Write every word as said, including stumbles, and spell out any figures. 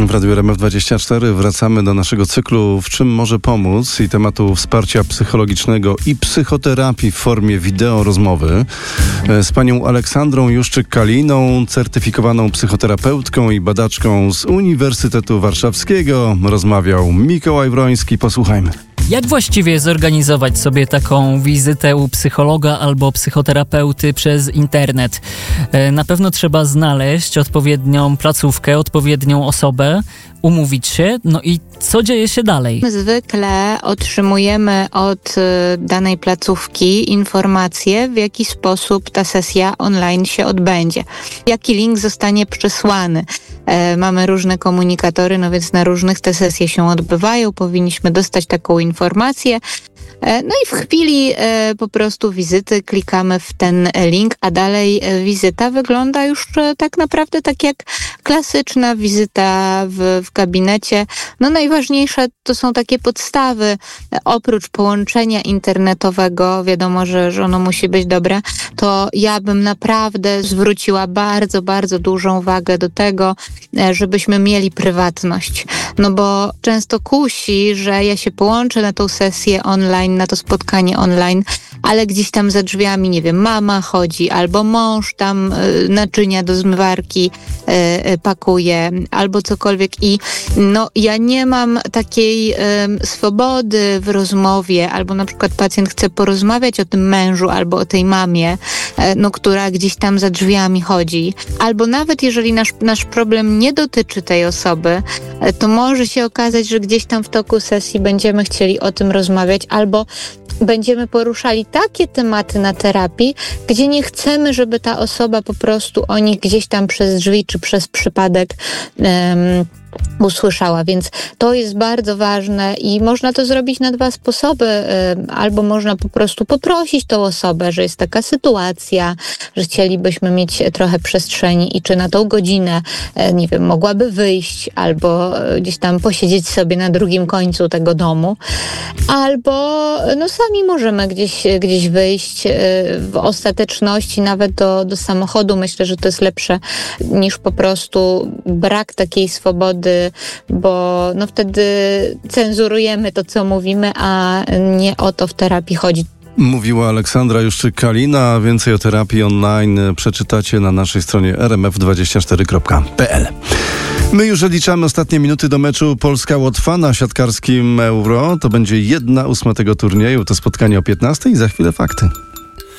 W Radiu R M F dwadzieścia cztery wracamy do naszego cyklu W czym może pomóc i tematu wsparcia psychologicznego i psychoterapii w formie wideo rozmowy z panią Aleksandrą Juszczyk-Kaliną, certyfikowaną psychoterapeutką i badaczką z Uniwersytetu Warszawskiego. Rozmawiał Mikołaj Wroński. Posłuchajmy. Jak właściwie zorganizować sobie taką wizytę u psychologa albo psychoterapeuty przez internet? Na pewno trzeba znaleźć odpowiednią placówkę, odpowiednią osobę, umówić się, no i co dzieje się dalej? Zwykle otrzymujemy od y, danej placówki informacje, w jaki sposób ta sesja online się odbędzie. Jaki link zostanie przesłany. E, mamy różne komunikatory, no więc na różnych te sesje się odbywają. Powinniśmy dostać taką informację. No i w chwili e, po prostu wizyty klikamy w ten link, a dalej e, wizyta wygląda już e, tak naprawdę tak jak klasyczna wizyta w, w gabinecie. No najważniejsze to są takie podstawy. E, oprócz połączenia internetowego, wiadomo, że, że ono musi być dobre, to ja bym naprawdę zwróciła bardzo, bardzo dużą wagę do tego, e, żebyśmy mieli prywatność. No bo często kusi, że ja się połączę na tą sesję online, na to spotkanie online, ale gdzieś tam za drzwiami, nie wiem, mama chodzi, albo mąż tam y, naczynia do zmywarki y, y, pakuje, albo cokolwiek i no ja nie mam takiej y, swobody w rozmowie, albo na przykład pacjent chce porozmawiać o tym mężu, albo o tej mamie, y, no która gdzieś tam za drzwiami chodzi, albo nawet jeżeli nasz, nasz problem nie dotyczy tej osoby, y, to może się okazać, że gdzieś tam w toku sesji będziemy chcieli o tym rozmawiać, albo będziemy poruszali takie tematy na terapii, gdzie nie chcemy, żeby ta osoba po prostu o nich gdzieś tam przez drzwi czy przez przypadek um, usłyszała, więc to jest bardzo ważne i można to zrobić na dwa sposoby. Albo można po prostu poprosić tą osobę, że jest taka sytuacja, że chcielibyśmy mieć trochę przestrzeni i czy na tą godzinę, nie wiem, mogłaby wyjść albo gdzieś tam posiedzieć sobie na drugim końcu tego domu. Albo no sami możemy gdzieś, gdzieś wyjść. W ostateczności nawet do, do samochodu myślę, że to jest lepsze niż po prostu brak takiej swobody, bo no wtedy cenzurujemy to, co mówimy, a nie o to w terapii chodzi. Mówiła Aleksandra Juszczyk-Kalina. Więcej o terapii online przeczytacie na naszej stronie r m f dwadzieścia cztery kropka p l. My już odliczamy ostatnie minuty do meczu Polska-Łotwa na siatkarskim Euro. To będzie jedna ósma tego turnieju. To spotkanie o piętnastej i za chwilę fakty.